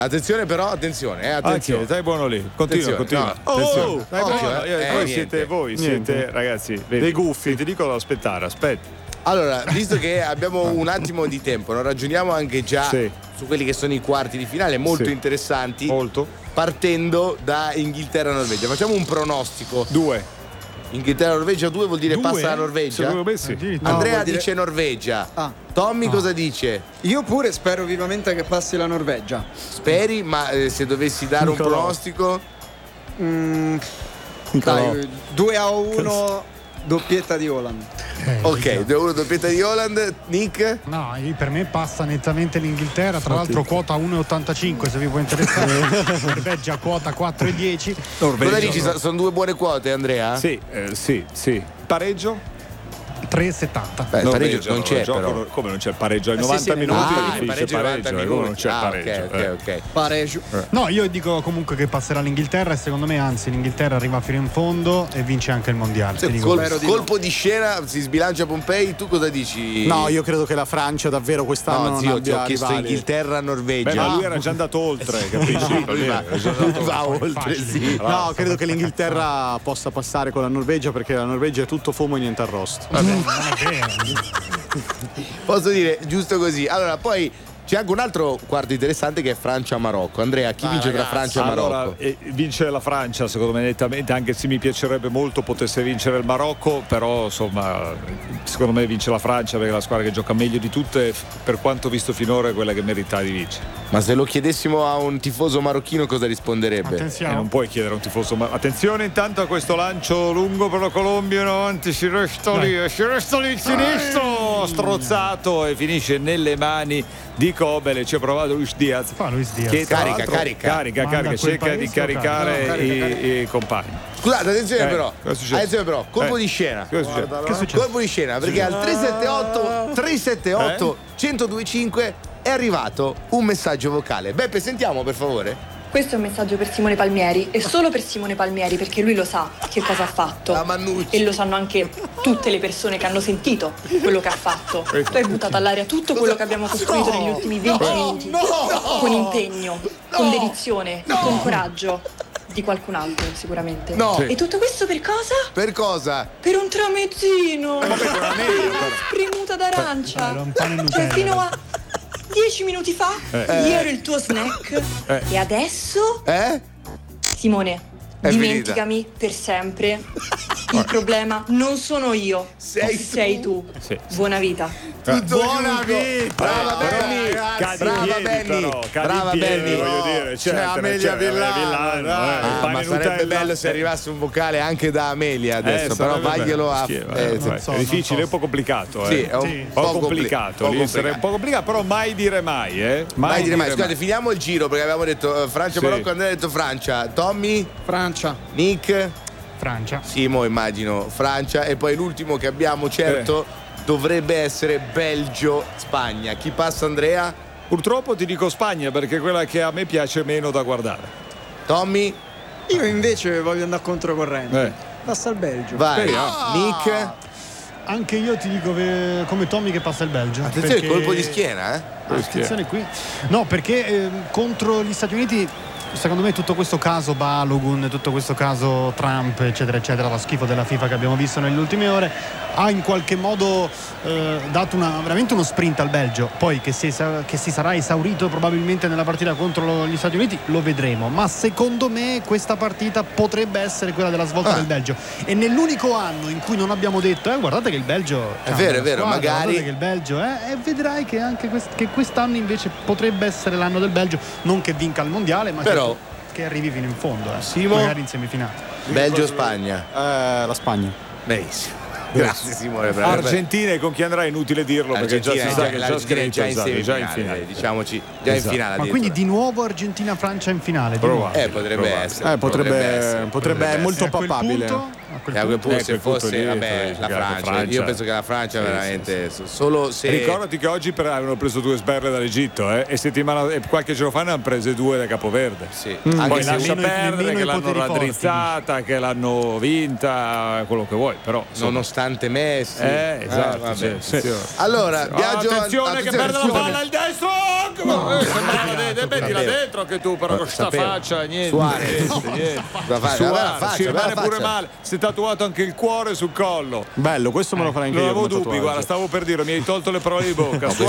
Attenzione però, attenzione. Anche, stai buono lì. Continua. No. Attenzione. Voi siete ragazzi, dei gufi. Ti dico da aspettare, aspetta. Allora, visto che abbiamo un attimo di tempo, non ragioniamo anche già su quelli che sono i quarti di finale, molto interessanti. Molto. Partendo da Inghilterra-Norvegia. Facciamo un pronostico. 2. Inghilterra-Norvegia 2 vuol dire passa la Norvegia? Andrea dice Norvegia. Tommy cosa dice? Io pure spero vivamente che passi la Norvegia. Speri, ma se dovessi dare un pronostico? Dai, 2-1, doppietta di Haaland. Ok, 2-1 doppietta di Haaland. Nick? No, per me passa nettamente l'Inghilterra, tra l'altro quota 1,85 se vi può interessare. Norvegia quota 4,10. Cosa dici? Sono due buone quote, Andrea? Sì. Pareggio? 3,70. Beh, il pareggio non c'è, però. Come non c'è il pareggio? Ai 90 minuti pareggio non c'è pareggio. Ok. Pareggio. No, io dico comunque che passerà l'Inghilterra e secondo me anzi l'Inghilterra arriva fino in fondo e vince anche il mondiale. Colpo di scena, si sbilancia Pompei, tu cosa dici? No, io credo che la Francia davvero quest'anno non abbia ti ho chiesto rivali. Inghilterra-Norvegia. Ma lui era già andato oltre, capisci? Va oltre, sì. No, credo che l'Inghilterra possa passare con la Norvegia perché la Norvegia è tutto fumo e niente arrosto. Non è vero. Posso dire giusto così. Allora, poi c'è anche un altro quarto interessante che è Francia-Marocco. Andrea, chi vince tra Francia e Marocco? Allora, vince la Francia, secondo me nettamente, anche se mi piacerebbe molto potesse vincere il Marocco, però insomma, secondo me vince la Francia perché è la squadra che gioca meglio di tutte, per quanto visto finora è quella che merita di vincere. Ma se lo chiedessimo a un tifoso marocchino cosa risponderebbe? Attenzione. Non puoi chiedere a un tifoso, ma attenzione intanto a questo lancio lungo per la Colombia in avanti, si resta lì il sinistro, strozzato e finisce nelle mani di Kobel. Ci ha provato Luis Diaz. Che carica, cerca di caricare i compagni. Scusate, attenzione però, colpo di scena. Che succede? Colpo di scena, perché al 378 1025 è arrivato un messaggio vocale. Beppe, sentiamo per favore. Questo è un messaggio per Simone Palmieri e solo per Simone Palmieri perché lui lo sa che cosa ha fatto La Mannucci. e lo sanno anche tutte le persone che hanno sentito quello che ha fatto. Tu hai buttato all'aria tutto quello che abbiamo costruito negli ultimi 20 minuti con impegno, con dedizione, con coraggio di qualcun altro sicuramente. E tutto questo per cosa? Per cosa? Per un tramezzino, per una spremuta d'arancia. Cioè fino a 10 minuti fa io ero il tuo snack e adesso Simone, dimenticami per sempre. Il problema non sono io, sei tu. Buona vita. Buona vita. Brava Benny. Voglio dire, c'è Amelia Villano. Ma sarebbe bello se arrivasse un vocale anche da Amelia adesso, però vaglielo a è difficile, è un po' complicato. Sì, è un po' complicato. Lì sarebbe un po' complicato, però mai dire mai, Mai dire mai. Scusate, finiamo il giro perché avevamo detto Francia-Marocco, Andrea ha detto Francia. Tommy? Francia. Nick? Francia. Simo, immagino Francia. E poi l'ultimo che abbiamo, dovrebbe essere Belgio-Spagna. Chi passa, Andrea? Purtroppo ti dico Spagna perché è quella che a me piace meno da guardare. Tommy? Io invece voglio andare controcorrente. Passa il Belgio. Vai. Nick? Anche io ti dico come Tommy che passa il Belgio. Attenzione, perché... colpo di schiena, Attenzione qui. No, perché contro gli Stati Uniti secondo me tutto questo caso Balogun, tutto questo caso Trump eccetera eccetera, la schifo della FIFA che abbiamo visto nelle ultime ore, ha in qualche modo dato veramente uno sprint al Belgio. Poi che si sarà esaurito probabilmente nella partita contro gli Stati Uniti lo vedremo, ma secondo me questa partita potrebbe essere quella della svolta del Belgio, e nell'unico anno in cui non abbiamo detto guardate che il Belgio è vero, magari guardate che il Belgio e vedrai che anche che quest'anno invece potrebbe essere l'anno del Belgio, non che vinca il mondiale ma che arrivi fino in fondo, magari in semifinale. Belgio-Spagna. La Spagna. Benissimo. Grazie Simone. Argentina, e con chi andrà è inutile dirlo perché già si sa che già in semifinale, diciamoci, già in finale. Ma quindi di nuovo Argentina-Francia in finale? Potrebbe essere. Potrebbe molto papabile. E a quel punto se fosse la Francia, io penso che la Francia veramente solo se. Ricordati che oggi avevano preso 2 sberle dall'Egitto e qualche giorno fa ne hanno prese 2 da Capoverde. Sì. Poi lascia perdere che l'hanno raddrizzata, che l'hanno vinta, quello che vuoi, però nonostante Messi. Esatto. Allora, Biagio, attenzione che perde la palla il destro. Mettila dentro che tu però con questa faccia niente. Si rimane pure male. Si è tatuato anche il cuore sul collo. Bello, questo me lo farei anche io. Non avevo dubbi, guarda, stavo per dire, mi hai tolto le parole di bocca.